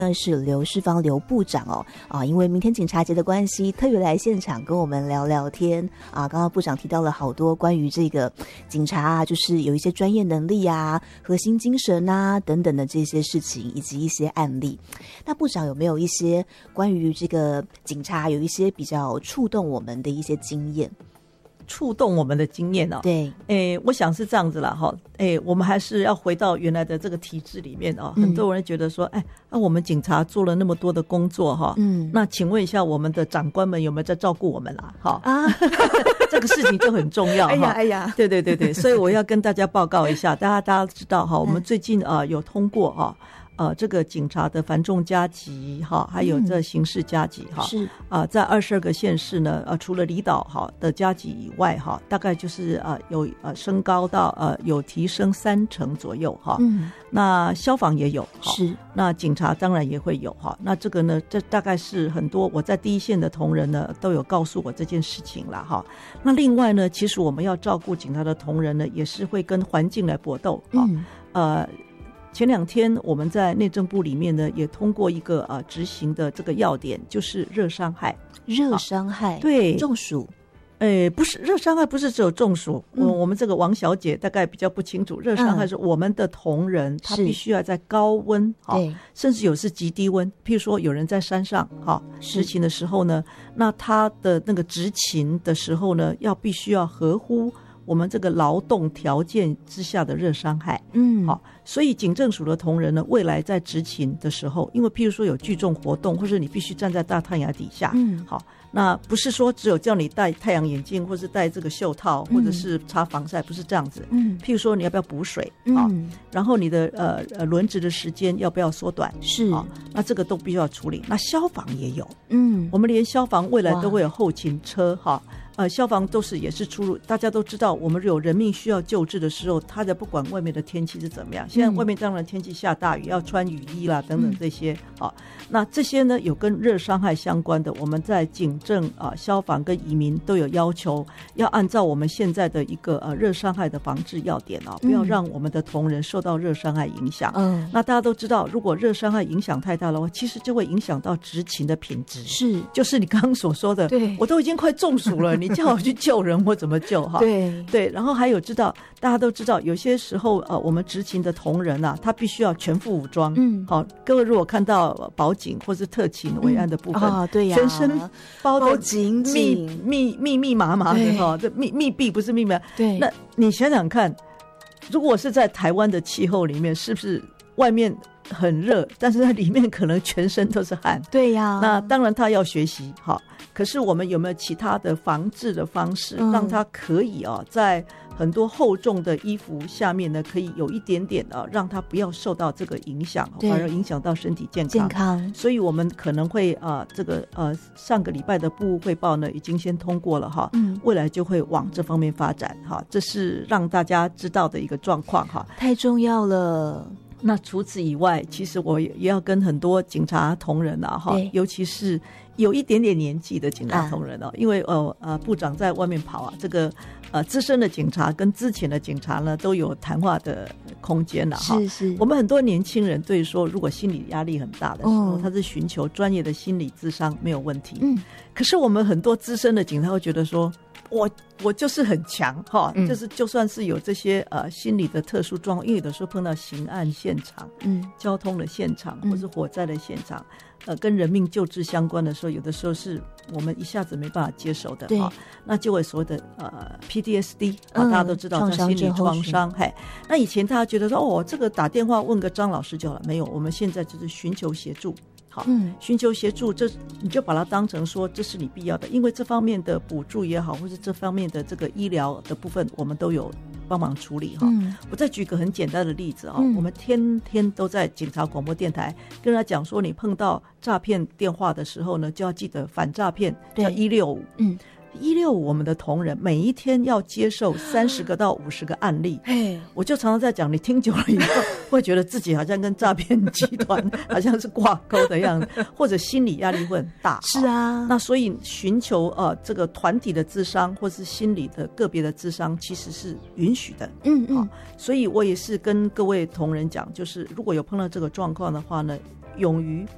是刘世芳刘部长因为明天警察节的关系，特别来现场跟我们聊聊天刚刚部长提到了好多关于这个警察就是有一些专业能力核心精神等等的这些事情，以及一些案例。那部长有没有一些关于这个警察有一些比较触动我们的一些经验？ 触动我们的经验对， 我想是这样子啦我们还是要回到原来的这个体制里面很多人觉得说我们警察做了那么多的工作那请问一下我们的长官们有没有在照顾我们啦这个事情就很重要哎呀对对对对，所以我要跟大家报告一下大家知道我们最近有通过这个警察的繁重加级还有这刑事加级是在22个县市呢除了离岛的加级以外大概就是有升高到有提升30%左右那消防也有是， 那警察当然也会有那这个呢这大概是很多我在第一线的同仁呢都有告诉我这件事情啦那另外呢其实我们要照顾警察的同仁呢也是会跟环境来搏斗前2天我们在内政部里面呢也通过一个执行的这个要点，就是热伤害。 热伤害对， 中暑不是热伤害，不是只有中暑我们这个王小姐大概比较不清楚，热伤害是我们的同仁他必须要在高温甚至有是极低温，譬如说有人在山上执勤的时候呢，那他的那个执勤的时候呢必须要合乎我们这个劳动条件之下的热伤害所以警政署的同仁呢未来在执勤的时候，因为譬如说有聚众活动，或是你必须站在大太阳底下那不是说只有叫你戴太阳眼镜或是戴这个袖套或者是擦防晒不是这样子譬如说你要不要补水然后你的轮值的时间要不要缩短是那这个都必须要处理。那消防也有我们连消防未来都会有后勤车消防都是也是出入，大家都知道我们有人命需要救治的时候，他的不管外面的天气是怎么样，现在外面当然天气下大雨要穿雨衣啦等等这些那这些呢有跟热伤害相关的，我们在警政消防跟移民都有要求，要按照我们现在的一个热伤害的防治要点不要让我们的同仁受到热伤害影响那大家都知道如果热伤害影响太大的话，其实就会影响到执勤的品质，是就是你刚刚所说的对我都已经快中暑了你叫我去救人我怎么救对对，然后还有大家都知道有些时候我们执勤的同仁他必须要全副武装各位如果看到保警或是特勤维安的部分对呀，全身包得紧紧密麻麻的这密闭不是密麻对，那你想想看如果是在台湾的气候里面，是不是外面很热，但是它里面可能全身都是汗对呀，那当然他要学习可是我们有没有其他的防治的方式让他可以在很多厚重的衣服下面呢可以有一点点让他不要受到这个影响反而影响到身体健康所以我们可能会这个上个礼拜的部务汇报呢已经先通过了未来就会往这方面发展这是让大家知道的一个状况太重要了。那除此以外，其实我也要跟很多警察同仁尤其是有一点点年纪的警察同仁因为部长在外面跑这个资深的警察跟之前的警察呢都有谈话的空间了是我们很多年轻人对说如果心理压力很大的时候他是寻求专业的心理咨商没有问题可是我们很多资深的警察会觉得说我就是很强就是就算是有这些心理的特殊状况，因为有的时候碰到刑案现场交通的现场或是火灾的现场跟人命救治相关的时候，有的时候是我们一下子没办法接受的那就会所谓的PTSD 大家都知道叫心理创伤那以前大家觉得说这个打电话问个张老师就好了，没有，我们现在就是寻求协助寻求协助，这你就把它当成说这是你必要的，因为这方面的补助也好，或是这方面的这个医疗的部分我们都有帮忙处理我再举个很简单的例子我们天天都在警察广播电台跟他讲说，你碰到诈骗电话的时候呢就要记得反诈骗叫165165我们的同仁每一天要接受30个到50个案例我就常常在讲，你听久了以后会觉得自己好像跟诈骗集团好像是挂钩的样子或者心理压力会很大是啊，那所以寻求这个团体的咨商或是心理的个别的咨商其实是允许的所以我也是跟各位同仁讲，就是如果有碰到这个状况的话呢，勇于